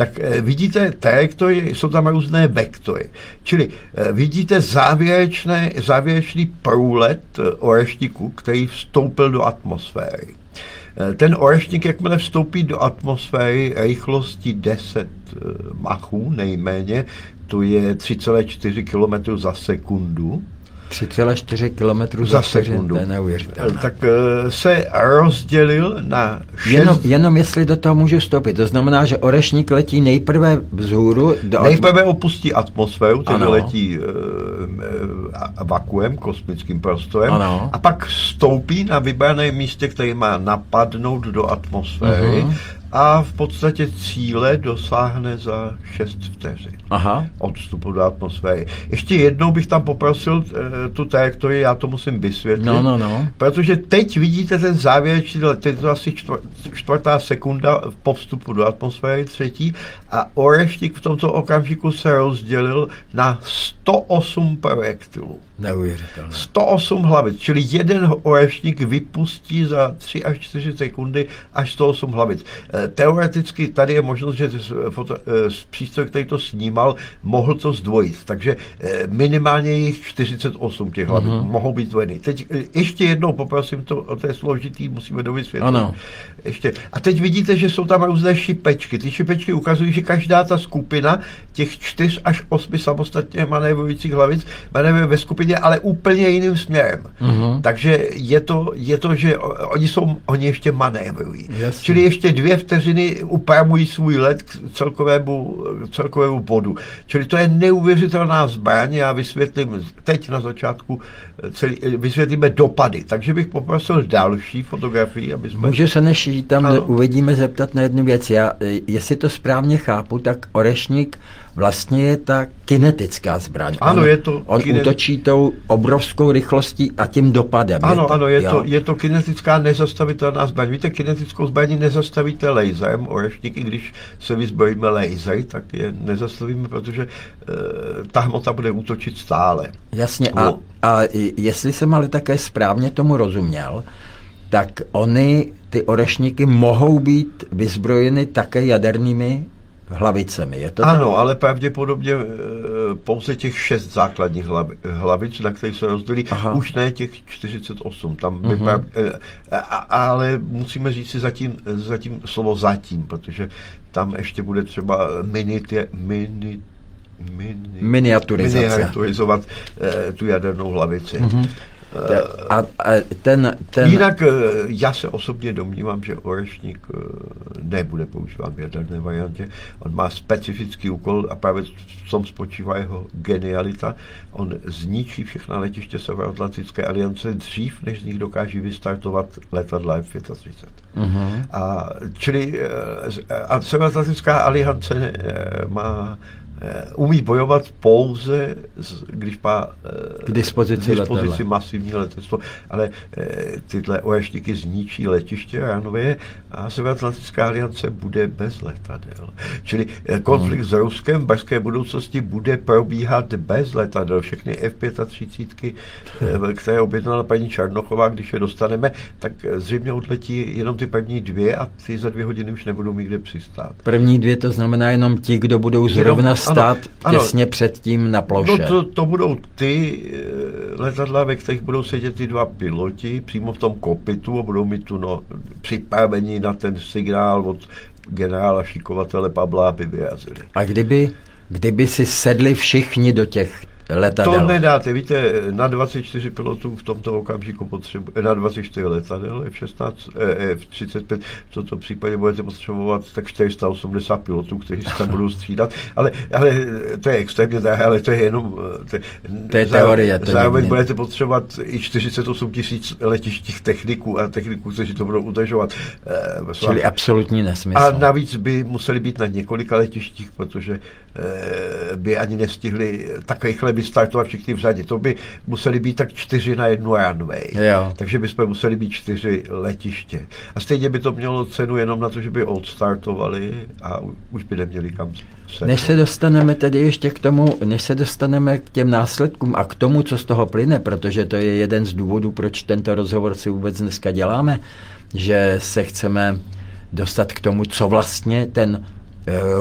tak vidíte trajektorie, jsou tam různé vektory. Čili vidíte závěrečný průlet orešníku, který vstoupil do atmosféry. Ten orešník, jakmile vstoupí do atmosféry rychlostí 10 machů nejméně, to je 3,4 km za sekundu. 3,4 km za sekundu. Tak se rozdělil na 6... Jenom jestli do toho můžu vstoupit. To znamená, že orešník letí nejprve vzhůru. Nejprve opustí atmosféru, tedy letí vakuem, kosmickým prostorem, ano. A pak stoupí na vybraném místě, který má napadnout do atmosféry. A v podstatě cíle dosáhne za 6 vteřin. Od vstupu do atmosféry. Ještě jednou bych tam poprosil tu trajektorii, já to musím vysvětlit. Protože teď vidíte ten závěrečný let, je to asi čtvrtá sekunda po vstupu do atmosféry, třetí, a orešník v tomto okamžiku se rozdělil na 108 projektilů. Neuvěřitelné. 108 hlavic, čili jeden orešník vypustí za 3 až 4 sekundy až 108 hlavic. Teoreticky tady je možnost, že přístroj, který to snímal, mohl to zdvojit. Takže minimálně jich 48 těch hlavic mohou být zdvojeny. Teď ještě jednou poprosím, to je složitý, musíme dovysvětlit. Ano. Ještě. A teď vidíte, že jsou tam různé šipečky. Ty šipečky ukazují, že každá ta skupina těch 4 až 8 samostatně manévrujících hlavic manévruje ve skupině, ale úplně jiným směrem. Takže je to, že oni ještě manévrují. Čili ještě 2 vteřiny upravují svůj let k celkovému bodu. Čili to je neuvěřitelná zbraň. Já vysvětlím teď na začátku, vysvětlíme dopady. Takže bych poprosil další fotografii, aby jsme... Můžu se, než tam uvidíme, zeptat na jednu věc. Jestli to správně chápu, tak orešník vlastně je ta kinetická zbraň. Ano, je to... On útočí tou obrovskou rychlostí a tím dopadem. Ano, je to kinetická nezastavitelná zbraň. Víte, kinetickou zbraní nezastavíte laserem, orešník, i když se vyzbrojíme lasery, tak je nezastavíme, protože ta hmota bude útočit stále. Jasně, a jestli jsem ale také správně tomu rozuměl, tak ty orešníky mohou být vyzbrojeny také jadernými hlavicemi, je to ano, tak? Ale pravděpodobně pouze těch 6 základních hlavic, na kterých se rozdělí, už ne těch 48. Tam ale musíme říct si zatím slovo zatím, protože tam ještě bude třeba miniaturizovat tu jadernou hlavici. Jinak já se osobně domnívám, že orešník nebude používán v jaderné variantě. On má specifický úkol a právě v tom spočívá jeho genialita. On zničí všechna letiště Severoatlantické aliance dřív, než z nich dokáží vystartovat letadla F-35. A Severoatlantická aliance umí bojovat pouze, když má k dispozici masivní letectvo, ale tyhle orešníky zničí letiště ránově a Severoatlantická aliance bude bez letadel. Čili konflikt s Ruskem v brzké budoucnosti bude probíhat bez letadel. Všechny F-35, které objednala paní Černochová, když je dostaneme, tak zřejmě odletí jenom ty první 2 a ty za 2 hodiny už nebudou nikde přistát. První 2 to znamená jenom ti, kdo budou zrovna stát těsně předtím na ploše. To budou ty letadla, ve kterých budou sedět ty 2 piloti přímo v tom kokpitu a budou mít připravení na ten signál od generála šikovatele Pavla, aby vyrazili. A kdyby si sedli všichni do těch letadel? To nedáte, víte, na 24 pilotů v tomto okamžiku na 24 letadel F-16, F-35, v tomto případě budete potřebovat tak 480 pilotů, kteří se tam budou střídat, ale to je extrémně drahé, ale to je jenom... To je teorie. Zároveň budete potřebovat i 48 000 letištích techniků, kteří to budou udržovat. Čili absolutní nesmysl. A navíc by museli být na několika letištích, protože by ani nestihli tak rychle vystartovat všichni v řadě. To by museli být tak 4 na 1 runway. Takže bychom museli být 4 letiště. A stejně by to mělo cenu jenom na to, že by odstartovali a už by neměli kam se. Než se dostaneme tedy ještě k tomu, než se dostaneme k těm následkům a k tomu, co z toho plyne, protože to je jeden z důvodů, proč tento rozhovor si vůbec dneska děláme, že se chceme dostat k tomu, co vlastně ten